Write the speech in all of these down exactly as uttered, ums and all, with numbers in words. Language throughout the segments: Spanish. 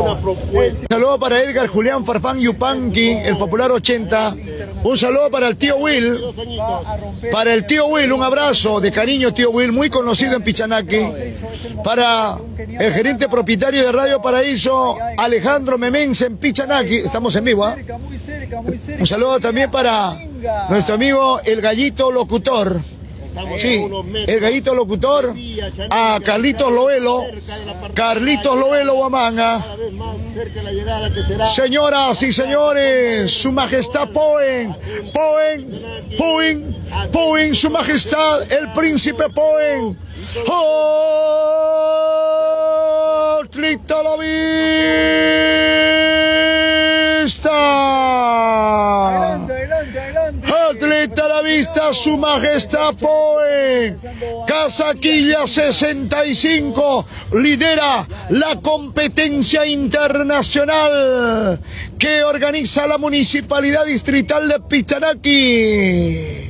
Un saludo para Edgar Julián Farfán Yupanqui, el popular ochenta. Un saludo para el tío Will. Para el tío Will, un abrazo de cariño, tío Will, muy conocido en Pichanaki. Para el gerente propietario de Radio Paraíso, Alejandro Memense en Pichanaki. Estamos en vivo, ¿eh? Un saludo también para nuestro amigo el Gallito Locutor. Sí, el Gallito Locutor, a Carlitos Loelo, Carlitos Loelo Guamanga. Señoras y señores, su majestad Poen, Poen, Poen, Poen, su majestad el príncipe Poen. ¡Oh! ¡Trita la vista! Atleta a la vista, su majestad Poen. Casaquilla sesenta y cinco lidera la competencia internacional que organiza la Municipalidad Distrital de Pichanaki.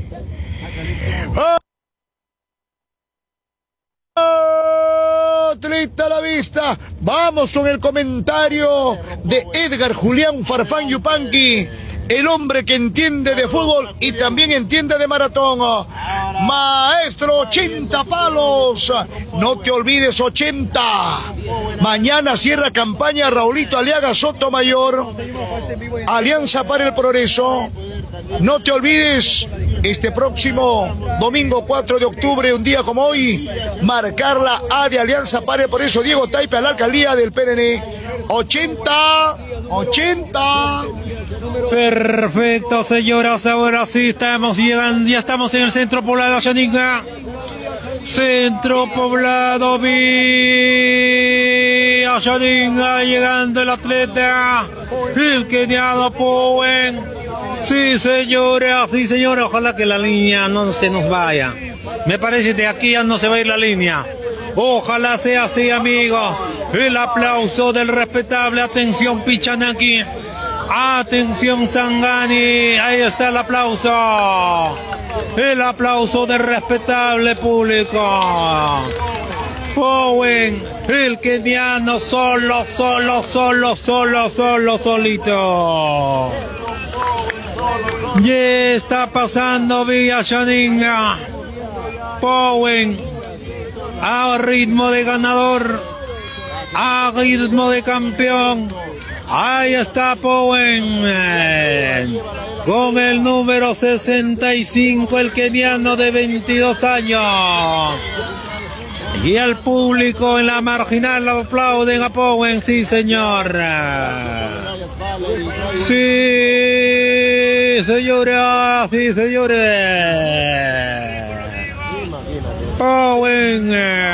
Atleta a la vista. Vamos con el comentario de Edgar Julián Farfán Yupanqui, el hombre que entiende de fútbol y también entiende de maratón. Maestro, ochenta palos. No te olvides, ochenta. Mañana cierra campaña Raulito Aliaga Sotomayor. Alianza para el Progreso. No te olvides, este próximo domingo cuatro de octubre, un día como hoy, marcar la A de Alianza para el Progreso. Diego Taipe a la alcaldía del P N N. ochenta. ochenta. Perfecto, señoras, ahora sí estamos llegando, ya estamos en el centro poblado Ayaninga. Centro poblado Villa Ayaninga, llegando el atleta, el keniano Poen. Sí, señora, sí, señora, ojalá que la línea no se nos vaya. Me parece que de aquí ya no se va a ir la línea. Ojalá sea así, amigos. El aplauso del respetable. Atención, Pichanaki. Atención, Sangani. Ahí está el aplauso. El aplauso del respetable público. Poen, el keniano, solo, solo, solo, solo, solo, solito. Y está pasando Villa Ayaninga. Poen, a ritmo de ganador, a ritmo de campeón. Ahí está Poen, con el número sesenta y cinco, el keniano de veintidós años. Y el público en la marginal lo aplauden a Poen, sí señor. Sí, señora, sí señores. Poen,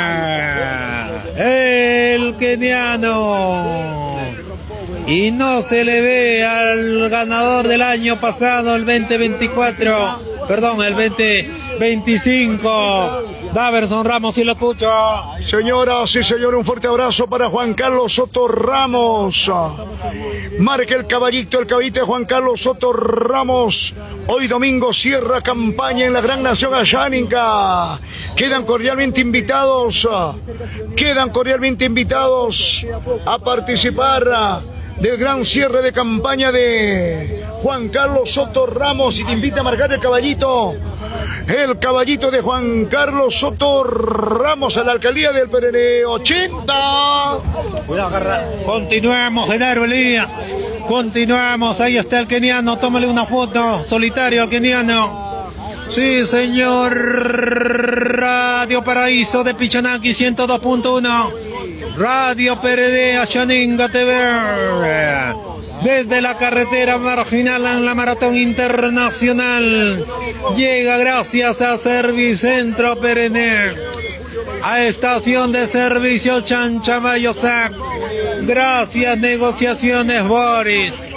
el keniano. Y no se le ve al ganador del año pasado, el veinte veinticuatro, perdón, el veinte veinticinco, Daverson Ramos, si lo escucho. Señoras y señores, un fuerte abrazo para Juan Carlos Soto Ramos. Marca el caballito, el caballito de Juan Carlos Soto Ramos. Hoy domingo cierra campaña en la Gran Nación Ayaninga. Quedan cordialmente invitados, quedan cordialmente invitados a participar del gran cierre de campaña de Juan Carlos Soto Ramos, y te invita a marcar el caballito, el caballito de Juan Carlos Soto Ramos a la alcaldía del P N N. ochenta. Continuamos, Genaro Elías. Continuamos, ahí está el keniano, tómale una foto, solitario el keniano. Sí, señor. Radio Paraíso de Pichanaki ciento dos punto uno. Radio P R D Ayaninga T V. Desde la carretera marginal en la maratón internacional. Llega gracias a Servicentro P R N. A estación de servicio Chanchamayosac. Gracias, negociaciones Boris.